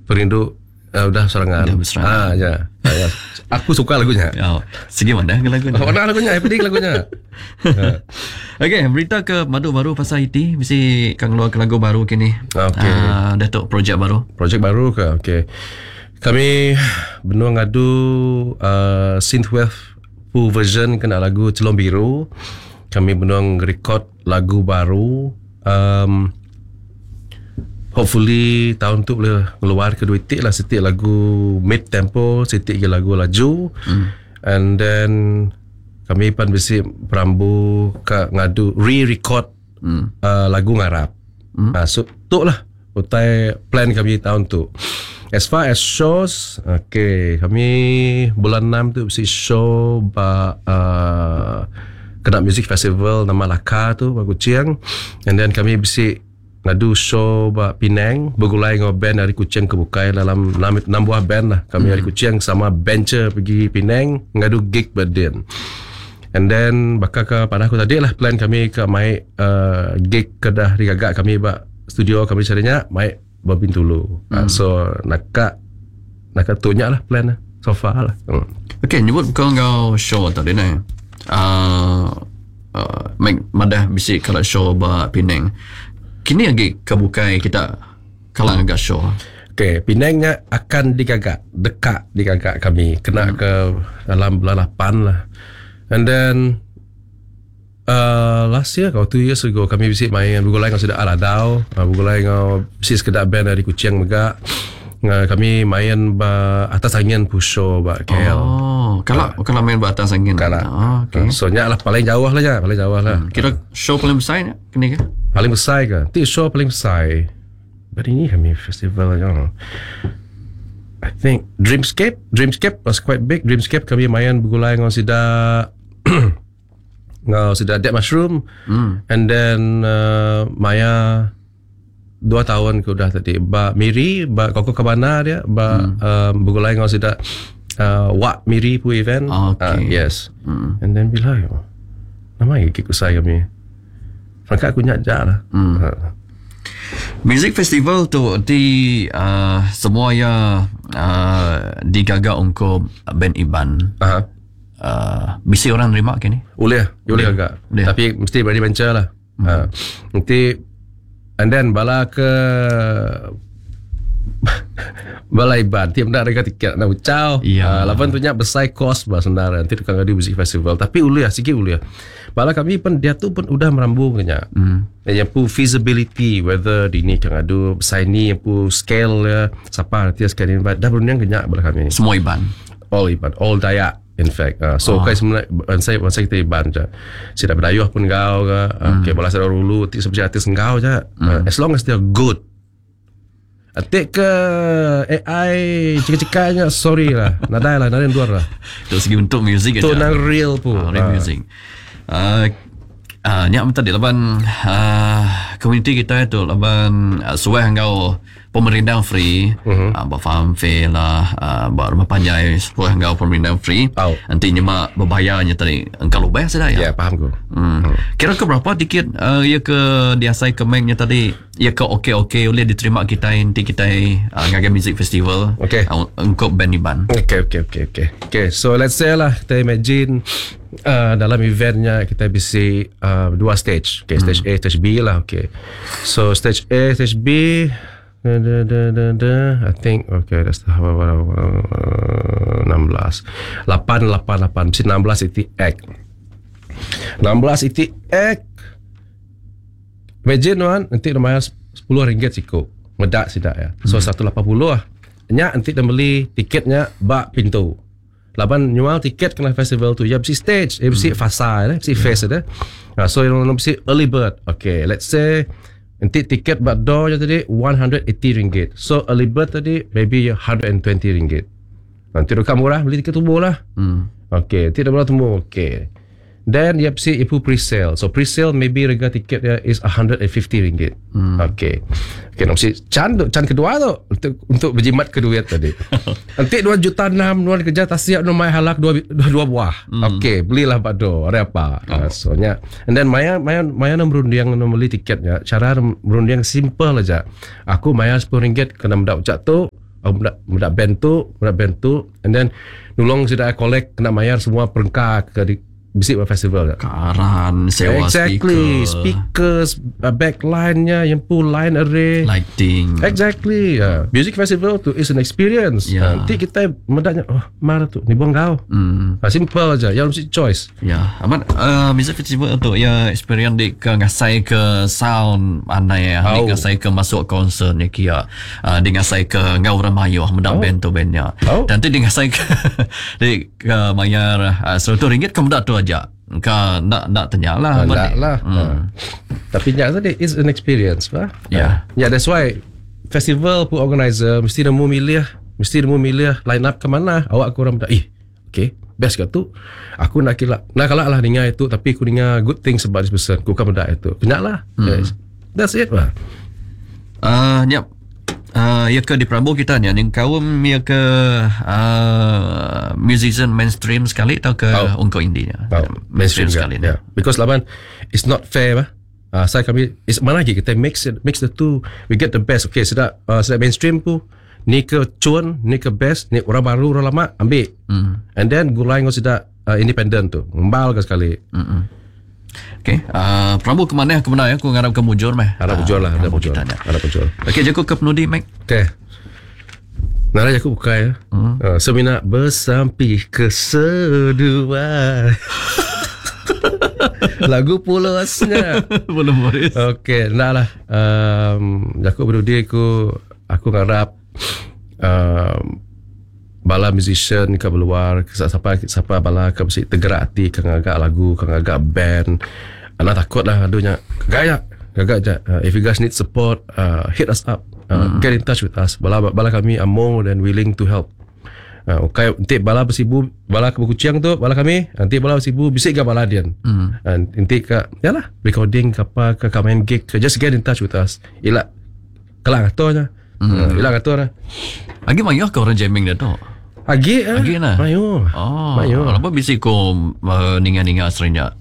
Perindu udah serangan. Udah berserangan. Ya. Aku suka lagunya. Segi mana lagunya? Mana lagunya? Pening lagunya. Okay, berita ke Madu baru pasal IT. Mesti akan keluar lagu baru kini. Okay. Datuk projek baru. Projek baru ke? Okay. Kami benua ngadu synthwave full version kena lagu Celong Biru. Kami benua record lagu baru. Hopefully tahun tu boleh keluar kedua titik lah. Setik lagu mid tempo, setik lagu laju. And then kami pan besi perambu ke ngadu re-record lagu ngarap. So tu lah utai plan kami tahun tu. As far as shows, okay, kami bulan 6 tu besi show kena music festival nama Laka tu Bagu Kuching. And then kami besi ngadu show Penang, bergulai dengan band dari Kuching ke Bukai dalam 6 buah band lah. Kami dari Kuching sama Bencher pergi Penang ngadu gig berdin. And then bakal ke pada aku tadi lah plan kami ke mai gig kedah rigagak kami studio kami carinya mai Bintulu. So nak tunyak lah plan lah so far lah. Okay, nyebut kau show tadi ni. Madah bisik kalau show Penang. Kini lagi kebukai kita kalang agak show. Okay, Penangnya akan dekat kami. Kena ke dalam bulan 8 lah. And then last year, 2 years ago, kami visit main bergulai dengan sudah Aladau. Bergulai dengan visit sekedar band dari Kuching Megak. Kami main atas angin pusho KL. Kalau main atas angin. Okay. So nya lah paling jauh lah. Kira show paling besar ni kini ke? Paling besar ke? Itu show paling besar. But ini kami festival I think Dreamscape was quite big. Dreamscape kami main bergulai dengan sida Dead Mushroom. And then Maya 2 tahun ke udah tadi Miri Koko Kabana dia bergulai dengan sida Wak Miri pu event. Yes. And then bila nama gig usai kami Franka aku nyajak lah. Music festival tu di semua ya digagak untuk band Iban. Bisa orang terima ke ni? Boleh agak. Tapi mesti berani venture lah. Nanti and then bala ke Balai Iban tiap nak harga tiket nak ucau. Lapan tu nya besar kos sebenarnya nanti tukang ngadu music festival. Tapi sikit bala kami pun dia tu pun udah merambung kenya. Yang pu feasibility whether di ni kang adu besar ni yang pu scale ya siapa nanti scale ni dah berunyang kenya bala kami. Semua Iban. All Dayak in fact. So kai sebenarnya saya kita Iban je. Sida berdayuh pun kau ke. Okay bola saya dulu ti seperti artis engkau je. As long as they are good. Atik ke AI cika-cikanya sorry lah. Nadai luar lah. Itu segi untuk music aja. Itu nang real pun. Real music. Nyak tadi laban community kita itu laban suai engkau pemerintah free, faham fair lah, rumah panjai suai engkau pemerintah free. Nanti nyemak berbayarnya tadi engkau lupa sudah ya. Ya paham ku. Kira ke berapa tiket ya ke diasai ke Mengnya tadi ya ke okey boleh diterima kita nanti kita ngagai music festival. Untuk band Iban. Okay. So let's say lah kita imagine dalam eventnya kita bisa 2 stage. Okay, stage A, stage B lah. Okay. So stage A, stage B. I think that's the 16 8 mesti 16 itu act. 16 itu act. Imagine nanti lumayan RM10 cukup. Medak sidak ya. So 180 lah. Nya nanti dah beli tiketnya pintu. Laban nyual tiket kena festival tu ya mesti stage, mesti fasa mesti face ada. So yang mesti early bird. Okay, let's say nanti tiket door je tadi RM180. So early bird tadi maybe RM120. Nanti rekam murah beli tiket tumbuh lah. Okay, tidak boleh tumbuh. Okay. Then you see ipu pre-sale. So pre-sale maybe harga tiketnya is RM150. Okay, mesti can kedua tu untuk berjimat kedua tadi. Nanti 2.6 juta kerja tasya no mai halak dua buah. Okay, belilah bado apa. Soalnya and then maya merundiang beli tiketnya. Cara merundiang simple aja. Aku bayar RM10 kena mendak ucap tu Mudak band tu and then nulong sudah collect kena mayar semua perengkak ke bisik festival. Karan, sewa speakers, backline-nya, yang full line array, lighting. Exactly. Music festival tu is an experience. Nanti kita mendaknya, marah tu, ni buang kau. Simple aja, yang mesti choice. Ya, aman. Music festival tu ya experience di ke ngasai ke sound anai ya, di ngasai ke masuk konsert ni kia, di ngasai ke ngau ramayo mendak band tu bandnya. Dan tu di ngasai ke di ke mayar RM100 ke mendak tu aja. Kau nak tanya lah. Nak lah. Tapi nyak tadi is an experience lah. Yeah. That's why festival pun organizer mesti dia mau milih line up ke mana. Awak korang dah okay, best ke tu. Aku nak kalak lah dengar itu, tapi aku dengar good things about this person. Aku kan mendak itu. Kenyak lah. Yes. That's it lah. Nyap. Ya ke di Prabu kita ni yang kau ya ke musician mainstream sekali atau ke ungkau indie-nya? Mainstream sekali. Yeah. Because laban it's not fair bah. Saya kami is mana lagi kita mix the two, we get the best. Okay, sudah mainstream pu ni ke cuan, ni ke best, ni orang baru orang lama ambil. And then gulai ngau sudah independent tu. Ngembal ke sekali. Okay, Prabu kemana ya? Aku ngarap ke Mujur meh. Harap Mujur lah, ada Mujur. Okay, jago ke penudi Mike. Okay. Nara aku buka ya. Semina bersampi ke sedua. Lagu pulosnya. Belum Boris. Okay, nak lah. Aku penudi aku ngarap bala musician ke luar, siapa bala ke mesti tergerak hati ke ngagak lagu, ke ngagak band. Anak takut lah aduhnya. Gagak je. If you guys need support, hit us up. Get in touch with us. Bala kami are more than willing to help. Okay, nanti bala bersibu, bala ke Kuching tu, bala kami, nanti bala bersibu bisik ke bala dian. Nanti ke yalah recording ke apa ke main gig, just get in touch with us. Ila kelang aturnya. Ila atur lah. Agi mayo ke orang jamming dah tu. Agi lah. Mayo. Mayo. Apa bisik ko ninga asrinya.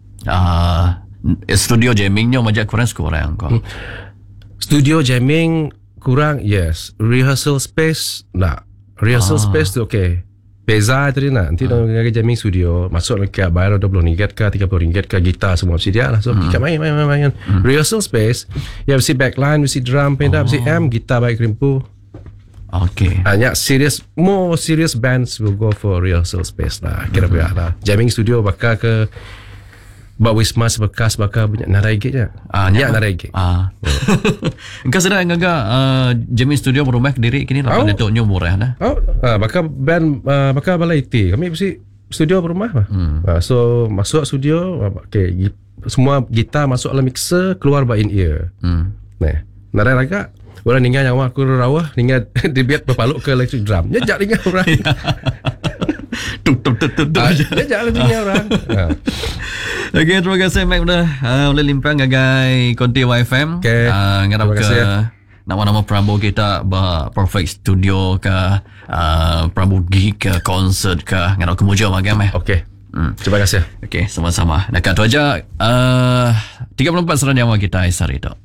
Studio jammingnya macam kurang ko. Studio jamming kurang, yes. Rehearsal space nak. Rehearsal space tu okay. Beza tadi nak. Nanti nak jamming studio, masuk ke bayar RM20 ke RM30 ke gitar semua mesti dia lah. So kita main. Rehearsal space, ya mesti backline, mesti drum, pedal, mesti amp, gitar baik rimpu. Okay. Hanya more serious bands will go for rehearsal space lah. Kira-kira lah. Jamming studio bakal ke Wisma sebekas bakal banyak narai gig je. Narai gig. Engkau sedang jamming studio berumah diri kini lah. Datuknya murah dah. Bakal band bakal balai IT. Kami mesti studio berumah lah. So masuk studio, okay, semua gitar masuk dalam mixer, keluar by in ear. Narai raga. Orang ningan nyawa aku rawah, ningan dibiat berpaluk ke electric drum. Nyejak ningan orang. Tuk. Nyejak lah ningan orang. Okay, terima kasih Mike dah boleh limpang gagai Konti YFM. Okay. Ngarap ke nama-nama Prabu kita Perfect Studio ke Prabu Gig ke konsert ke ngarap ke Mujur magam Okay. Terima kasih. Okay, sama-sama. Dekat tu aja 34 seranjama kita hari itu.